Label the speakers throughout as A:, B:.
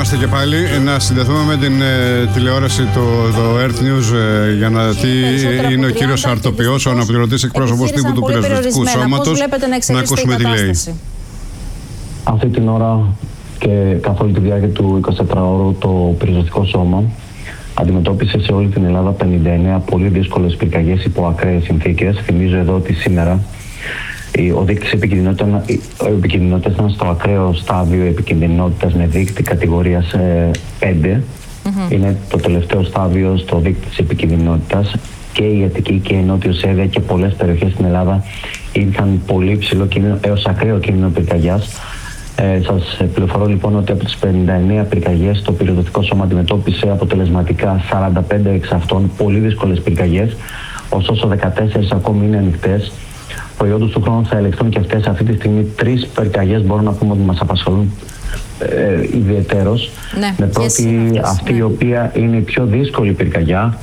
A: είμαστε και πάλι. Να συνδεθούμε με την τηλεόραση, το Earth News, για να δει. Είναι ο κύριος Αρτοπιός, ο αναπληρωτής εκπρόσωπος τύπου του Πυροσβεστικού Σώματος. Να ακούσουμε τι λέει.
B: Αυτή την ώρα και καθ' όλη τη διάρκεια του 24ωρου το Πυροσβεστικό Σώμα αντιμετώπισε σε όλη την Ελλάδα 59 πολύ δύσκολες πυρκαγιές υπό ακραίες συνθήκες. Θυμίζω εδώ ότι σήμερα ο δείκτης επικινδυνότητας ήταν στο ακραίο στάδιο επικινδυνότητας με δείκτη κατηγορίας 5. Είναι το τελευταίο στάδιο στο δείκτη της επικινδυνότητας. Και η Αττική και η Νότιος Εύβοια και πολλές περιοχές στην Ελλάδα είχαν πολύ ψηλό κίνδυνο έως ακραίο κίνδυνο πυρκαγιάς. Σας πληροφορώ λοιπόν ότι από τις 59 πυρκαγιές το Πυροσβεστικό Σώμα αντιμετώπισε αποτελεσματικά 45 εξ αυτών πολύ δύσκολες πυρκαγιές, ωστόσο 14 ακόμη είναι ανοιχτές. Προϊόντος του χρόνου θα ελεγχθούν και αυτές. Αυτή τη στιγμή 3 πυρκαγιές μπορώ να πούμε ότι μας απασχολούν ιδιαιτέρως. Ναι, με πρώτη αυτή η οποία είναι η πιο δύσκολη πυρκαγιά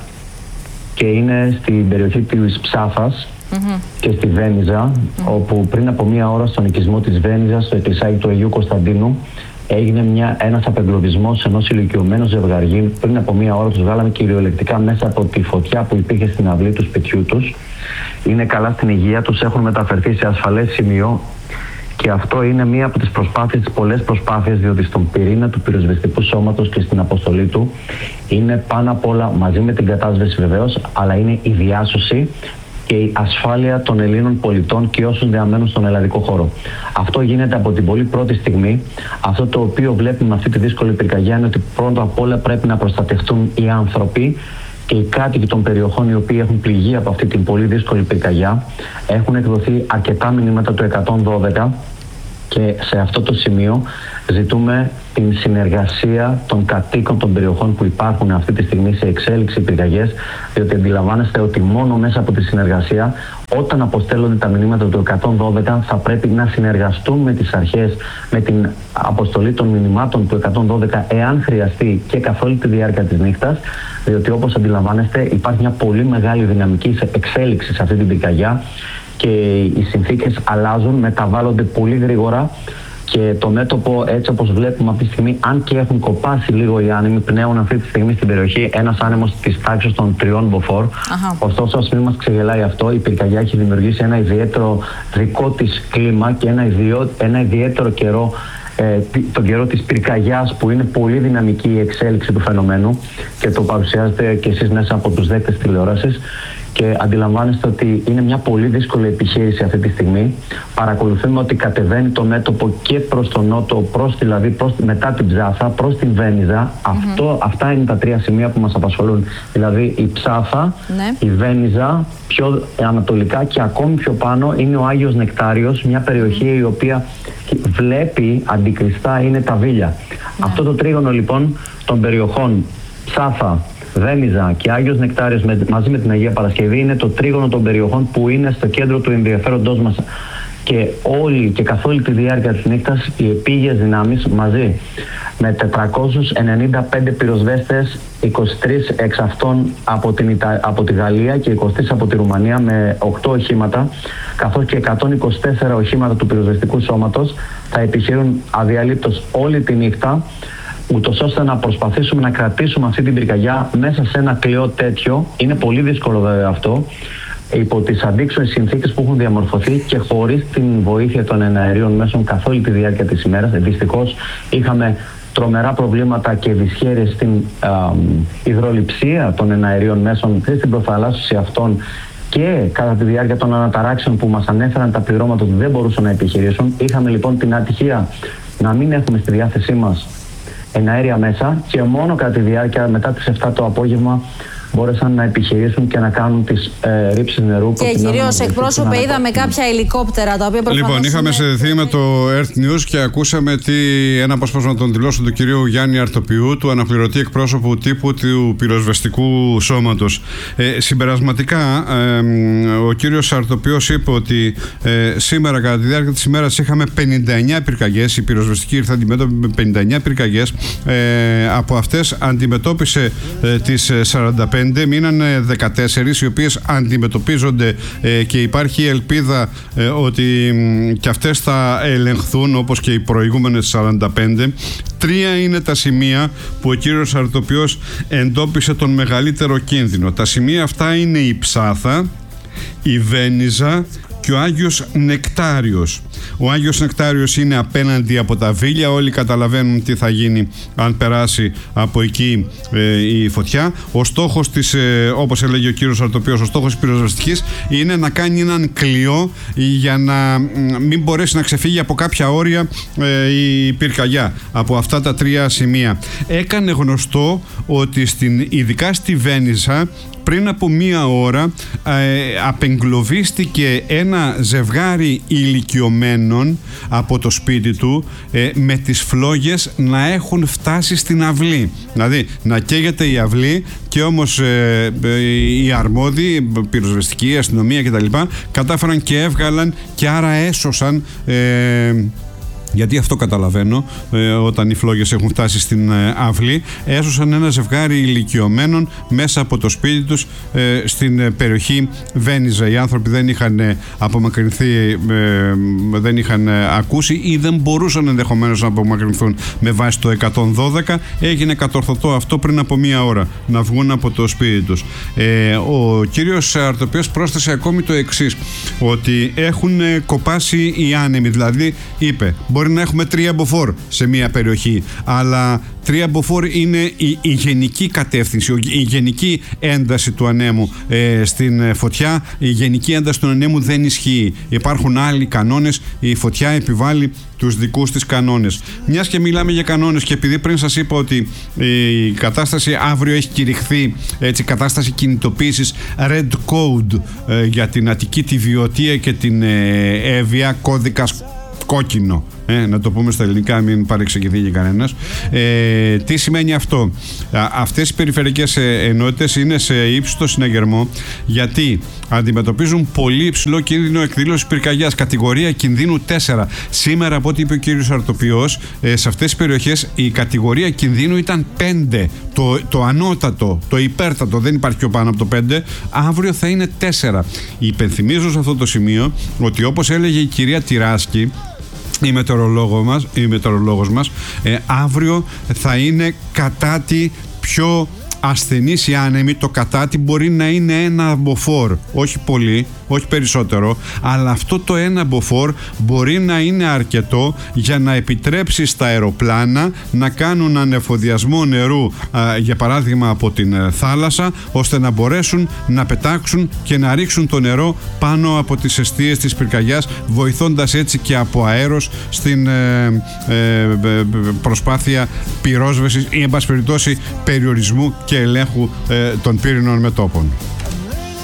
B: και είναι στην περιοχή της Ψάφας και στη Βένιζα, όπου πριν από μία ώρα στον οικισμό της Βένιζας, στο εκκλησάκι του Αγίου Κωνσταντίνου, έγινε ένας απεγκλωβισμός ενός ηλικιωμένου ζευγαριού. Πριν από μία ώρα τους βγάλαμε κυριολεκτικά μέσα από τη φωτιά που υπήρχε στην αυλή του σπιτιού τους. Είναι καλά στην υγεία τους, έχουν μεταφερθεί σε ασφαλές σημείο και αυτό είναι μία από τις προσπάθειες, τις πολλές προσπάθειες, διότι στον πυρήνα του Πυροσβεστικού Σώματος και στην αποστολή του είναι πάνω απ' όλα, μαζί με την κατάσβεση βεβαίως, αλλά είναι η διάσωση και η ασφάλεια των Ελλήνων πολιτών και όσων διαμένουν στον ελλαδικό χώρο. Αυτό γίνεται από την πολύ πρώτη στιγμή. Αυτό το οποίο βλέπουμε με αυτή τη δύσκολη πυρκαγιά είναι ότι πρώτα απ' όλα πρέπει να προστατευτούν οι άνθρωποι και οι κάτοικοι των περιοχών οι οποίοι έχουν πληγεί από αυτή την πολύ δύσκολη πυρκαγιά. Έχουν εκδοθεί αρκετά μηνύματα του 112 και σε αυτό το σημείο ζητούμε την συνεργασία των κατοίκων των περιοχών που υπάρχουν αυτή τη στιγμή σε εξέλιξη πυρκαγιές, διότι αντιλαμβάνεστε ότι μόνο μέσα από τη συνεργασία, όταν αποστέλλονται τα μηνύματα του 112, θα πρέπει να συνεργαστούν με τις αρχές, με την αποστολή των μηνυμάτων του 112, εάν χρειαστεί και καθ' όλη τη διάρκεια της νύχτας, διότι όπως αντιλαμβάνεστε υπάρχει μια πολύ μεγάλη δυναμική εξέλιξη σε αυτή την πυρκαγιά και οι συνθήκες αλλάζουν, μεταβάλλονται πολύ γρήγορα και το μέτωπο, έτσι όπως βλέπουμε αυτή τη στιγμή, αν και έχουν κοπάσει λίγο οι άνεμοι, πνέουν αυτή τη στιγμή στην περιοχή ένας άνεμος της τάξης των 3 μποφόρ. Ωστόσο, ας μην μας ξεγελάει αυτό, η πυρκαγιά έχει δημιουργήσει ένα ιδιαίτερο δικό της κλίμα και ένα ιδιαίτερο καιρό, τον καιρό της πυρκαγιάς, που είναι πολύ δυναμική η εξέλιξη του φαινομένου και το παρουσιάζετε και εσείς μέσα από τους δέκτες τηλεόρασης. Και αντιλαμβάνεστε ότι είναι μια πολύ δύσκολη επιχείρηση αυτή τη στιγμή. Παρακολουθούμε ότι κατεβαίνει το μέτωπο και προς τον νότο, δηλαδή μετά την Ψάφα, προς την Βένιζα. Αυτά είναι τα 3 σημεία που μας απασχολούν. Δηλαδή η Ψάφα, η Βένιζα, πιο ανατολικά και ακόμη πιο πάνω είναι ο Άγιος Νεκτάριος, μια περιοχή η οποία βλέπει αντικριστά, είναι τα Βίλια. Αυτό το τρίγωνο λοιπόν των περιοχών Ψάφα, Βένιζα και Άγιος Νεκτάριος μαζί με την Αγία Παρασκευή είναι το τρίγωνο των περιοχών που είναι στο κέντρο του ενδιαφέροντός μας, και όλη και καθ' όλη τη διάρκεια της νύχτας οι επίγειες δυνάμεις μαζί με 495 πυροσβέστες, 23 εξ αυτών από τη Γαλλία και 23 από τη Ρουμανία με 8 οχήματα, καθώς και 124 οχήματα του Πυροσβεστικού Σώματος θα επιχειρούν αδιαλείπτως όλη τη νύχτα, ούτως ώστε να προσπαθήσουμε να κρατήσουμε αυτή την πυρκαγιά μέσα σε ένα κλειό τέτοιο. Είναι πολύ δύσκολο βέβαια αυτό, υπό τις αντίξωες συνθήκες που έχουν διαμορφωθεί και χωρίς την βοήθεια των εναερίων μέσων καθ' όλη τη διάρκεια της ημέρας. Δυστυχώς είχαμε τρομερά προβλήματα και δυσχέρειες στην υδρολειψία των εναερίων μέσων και στην προφαλάσσωση αυτών, και κατά τη διάρκεια των αναταράξεων που μας ανέφεραν τα πληρώματα ότι δεν μπορούσαν να επιχειρήσουν. Είχαμε λοιπόν την ατυχία να μην έχουμε στη διάθεσή μας εναέρια μέσα και μόνο κατά τη διάρκεια μετά τις 7 το απόγευμα μπόρεσαν να επιχειρήσουν και να κάνουν τις ρήψεις νερού.
C: Και κυρίως εκπρόσωπε, είδαμε κάποια ελικόπτερα τα οποία προφανώς.
A: Λοιπόν, είχαμε συνδεθεί με το Earth News και ακούσαμε ένα απόσπασμα των δηλώσεων του κυρίου Γιάννη Αρτοπιού, του αναπληρωτή εκπρόσωπου τύπου του Πυροσβεστικού Σώματος. Συμπερασματικά, ο κύριος Αρτοπιός είπε ότι σήμερα κατά τη διάρκεια της ημέρας είχαμε 59 πυρκαγιές. Η πυροσβεστική ήρθε αντιμέτωπη με 59 πυρκαγιές. Από αυτές αντιμετώπισε τις 45 15, μείνανε 14, οι οποίες αντιμετωπίζονται και υπάρχει ελπίδα ότι και αυτές θα ελεγχθούν όπως και οι προηγούμενες 45. 3 είναι τα σημεία που ο κύριος Αρτοπιός εντόπισε τον μεγαλύτερο κίνδυνο. Τα σημεία αυτά είναι η Ψάθα, η Βένιζα και ο Άγιος Νεκτάριος. Ο Άγιος Νεκτάριος είναι απέναντι από τα Βίλια. Όλοι καταλαβαίνουν τι θα γίνει αν περάσει από εκεί η φωτιά. Ο στόχος της, όπως έλεγε ο κύριος Αρτοπιός, ο στόχος της πυροσβεστικής είναι να κάνει έναν κλειό για να μην μπορέσει να ξεφύγει από κάποια όρια η πυρκαγιά από αυτά τα 3 σημεία. Έκανε γνωστό ότι ειδικά στη Βένιζα πριν από 1 ώρα απεγκλωβίστηκε ένα ζευγάρι ηλικιωμένων από το σπίτι του με τις φλόγες να έχουν φτάσει στην αυλή. Δηλαδή να καίγεται η αυλή και όμως οι αρμόδιοι, πυροσβεστική, αστυνομία κτλ. Κατάφεραν και έβγαλαν και άρα έσωσαν. Γιατί αυτό καταλαβαίνω, όταν οι φλόγες έχουν φτάσει στην αυλή, έσωσαν ένα ζευγάρι ηλικιωμένων μέσα από το σπίτι τους στην περιοχή Βένιζα. Οι άνθρωποι δεν είχαν απομακρυνθεί, δεν είχαν ακούσει ή δεν μπορούσαν ενδεχομένως να απομακρυνθούν με βάση το 112. Έγινε κατορθωτό αυτό πριν από 1 ώρα, να βγουν από το σπίτι τους. Ο κύριος Αρτοπιός πρόσθεσε ακόμη το εξής, ότι έχουν κοπάσει οι άνεμοι, δηλαδή είπε μπορεί να έχουμε 3 μποφόρ σε μια περιοχή, αλλά 3 μποφόρ είναι η γενική κατεύθυνση, η γενική ένταση του ανέμου στην φωτιά. Η γενική ένταση του ανέμου δεν ισχύει. Υπάρχουν άλλοι κανόνες, η φωτιά επιβάλλει τους δικούς της κανόνες. Μιας και μιλάμε για κανόνες και επειδή πριν σας είπα ότι η κατάσταση αύριο έχει κηρυχθεί, έτσι, κατάσταση κινητοποίησης Red Code για την Αττική, τη Βιωτία και την Εύβοια, κώδικας κόκκινο, να το πούμε στα ελληνικά, μην παρεξηγηθεί και κανένας. Τι σημαίνει αυτό? Αυτές οι περιφερειακές ενότητες είναι σε ύψιστο συναγερμό, γιατί αντιμετωπίζουν πολύ υψηλό κίνδυνο εκδήλωσης πυρκαγιάς, κατηγορία κινδύνου 4. Σήμερα, από ό,τι είπε ο κύριος Αρτοπιός, σε αυτές τις περιοχές η κατηγορία κινδύνου ήταν 5. Το ανώτατο, το υπέρτατο, δεν υπάρχει πιο πάνω από το 5. Αύριο θα είναι 4. Υπενθυμίζω σε αυτό το σημείο ότι, όπως έλεγε η κυρία Τυράσκη, η μετεωρολόγος μας, αύριο θα είναι κατάτι πιο ασθενείς οι άνεμοι. Το κατάτι μπορεί να είναι 1 μποφόρ, όχι πολύ, όχι περισσότερο, αλλά αυτό το 1 μποφόρ μπορεί να είναι αρκετό για να επιτρέψει στα αεροπλάνα να κάνουν ανεφοδιασμό νερού, για παράδειγμα από την θάλασσα, ώστε να μπορέσουν να πετάξουν και να ρίξουν το νερό πάνω από τις εστίες της πυρκαγιάς, βοηθώντας έτσι και από αέρος στην προσπάθεια πυρόσβεσης ή εν πάση περιπτώσει περιορισμού και ελέγχου των πύρινων μετώπων.